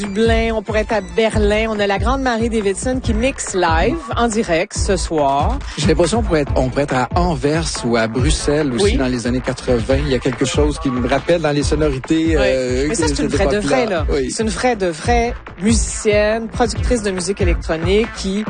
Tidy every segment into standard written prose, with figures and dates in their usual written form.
Dublin, on pourrait être à Berlin. On a la grande Marie Davidson qui mixe live, en direct, ce soir. J'ai l'impression qu'on pourrait être à Anvers ou à Bruxelles aussi dans les années 80. Il y a quelque chose qui me rappelle dans les sonorités. Mais ça, c'est une vraie de vraie, là. Oui. C'est une vraie de vraie musicienne, productrice de musique électronique qui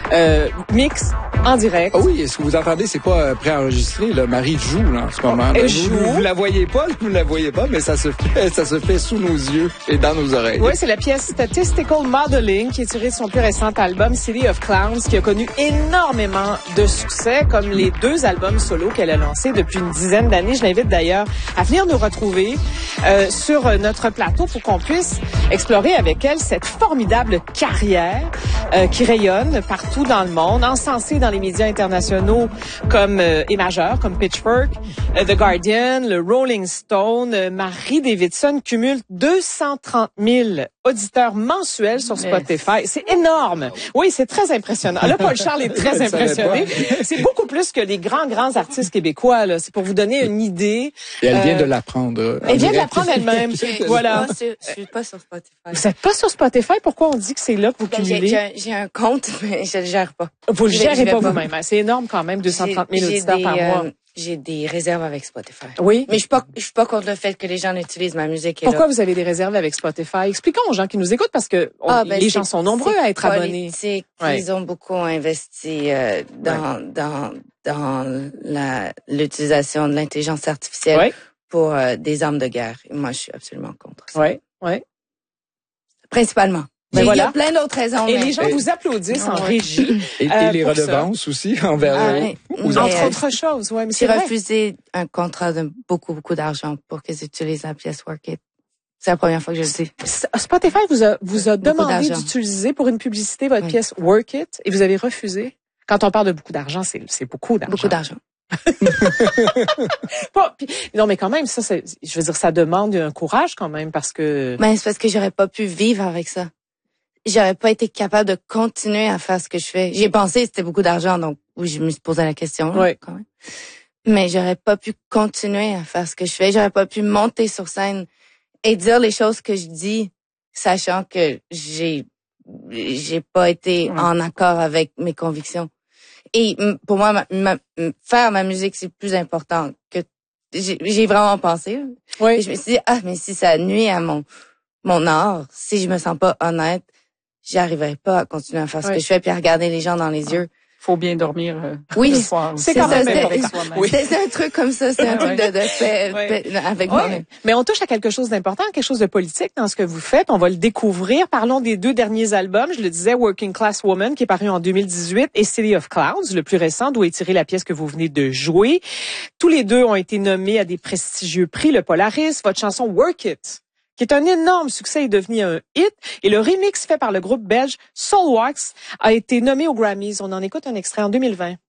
mixe en direct. Ah oui, ce que vous entendez, c'est pas préenregistré, là. Marie joue, là, en ce moment. Elle joue. Vous la voyez pas, mais ça se fait sous nos yeux et dans nos oreilles. Oui, c'est la pièce Statistical Modeling qui est tirée de son plus récent album City of Clowns qui a connu énormément de succès comme les 2 albums solo qu'elle a lancés depuis une dizaine d'années. Je l'invite d'ailleurs à venir nous retrouver sur notre plateau pour qu'on puisse explorer avec elle cette formidable carrière qui rayonne partout dans le monde, encensée dans les médias internationaux comme et majeurs comme Pitchfork, The Guardian, le Rolling Stone. Marie Davidson cumule 230 000 auditeurs mensuels sur Spotify. C'est énorme. Oui, c'est très impressionnant. Là, Paul Charles est très impressionné. C'est beaucoup plus que les grands artistes québécois, là. C'est pour vous donner une idée. Et elle vient de l'apprendre. Elle vient de l'apprendre elle-même. Voilà. Je suis pas sur Spotify. Vous n'êtes pas sur Spotify? Pourquoi on dit que c'est là que vous cumulez? J'ai un compte, mais je le gère pas. Vous le gérez pas vous-même. C'est énorme quand même, 230 000 auditeurs par mois. J'ai des réserves avec Spotify. Oui. Mais je suis pas contre le fait que les gens utilisent ma musique. Pourquoi vous avez des réserves avec Spotify? Expliquons aux gens qui nous écoutent parce que les gens sont nombreux à être abonnés. Ils ont beaucoup investi dans l'utilisation de l'intelligence artificielle pour des armes de guerre. Et moi, je suis absolument contre ça. Oui. Principalement. Il y a plein d'autres raisons. Et les gens vous applaudissent en régie. Et les redevances aussi envers entre autres choses. Ouais, mais j'ai refusé un contrat de beaucoup d'argent pour qu'ils utilisent la pièce Work It. C'est la première fois que je le dis. Spotify vous a demandé d'utiliser pour une publicité votre pièce Work It et vous avez refusé. Quand on parle de beaucoup d'argent, c'est beaucoup d'argent. Beaucoup d'argent. Non, mais quand même, je veux dire, ça demande un courage quand même parce que... Mais c'est parce que j'aurais pas pu vivre avec ça. J'aurais pas été capable de continuer à faire ce que je fais. J'ai pensé que c'était beaucoup d'argent, donc oui, je me suis posé la question quand même. Mais j'aurais pas pu continuer à faire ce que je fais. J'aurais pas pu monter sur scène et dire les choses que je dis, sachant que j'ai pas été en accord avec mes convictions. Et pour moi, faire ma musique, c'est plus important que j'ai vraiment pensé. Oui. Et je me suis dit, mais si ça nuit à mon art, si je me sens pas honnête, j'y arriverai pas à continuer à faire ce que je fais puis à regarder les gens dans les yeux. Faut bien dormir le soir. C'est quand même important. C'est un truc comme ça, c'est un truc de paix avec moi-même. Mais on touche à quelque chose d'important, quelque chose de politique dans ce que vous faites. On va le découvrir. Parlons des 2 derniers albums. Je le disais, Working Class Woman, qui est paru en 2018, et City of Clowns, le plus récent, d'où est tirée la pièce que vous venez de jouer. Tous les 2 ont été nommés à des prestigieux prix, le Polaris. Votre chanson Work It, qui est un énorme succès, est devenu un hit. Et le remix fait par le groupe belge Soulwax a été nommé aux Grammys. On en écoute un extrait en 2020.